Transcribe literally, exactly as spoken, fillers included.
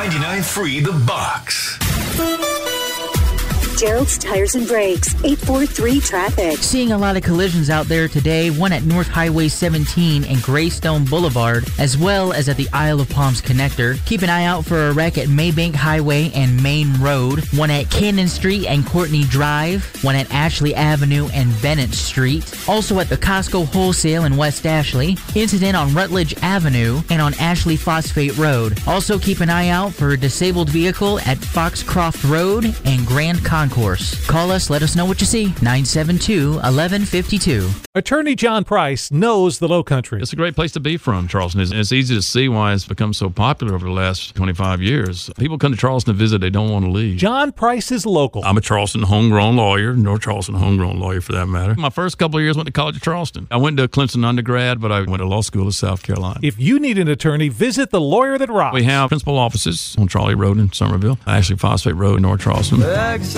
ninety-nine point three The Box. Gerald's Tires and Brakes, eight four three traffic. Seeing a lot of collisions out there today, one at North Highway seventeen and Greystone Boulevard, as well as at the Isle of Palms connector. Keep an eye out for a wreck at Maybank Highway and Main Road, one at Cannon Street and Courtney Drive, one at Ashley Avenue and Bennett Street, also at the Costco Wholesale in West Ashley, incident on Rutledge Avenue and on Ashley Phosphate Road. Also keep an eye out for a disabled vehicle at Foxcroft Road and Grand Concourse. Call us, let us know what you see. nine seven two, one one five two. Attorney John Price knows the Lowcountry. It's a great place to be from, Charleston. It's, it's easy to see why it's become so popular over the last twenty-five years. People come to Charleston to visit, they don't want to leave. John Price is local. I'm a Charleston homegrown lawyer, North Charleston homegrown lawyer for that matter. My first couple of years went to College of Charleston. I went to Clemson undergrad, but I went to law school in South Carolina. If you need an attorney, visit the Lawyer That Rocks. We have principal offices on Trolley Road in Somerville, Ashley Phosphate Road in North Charleston.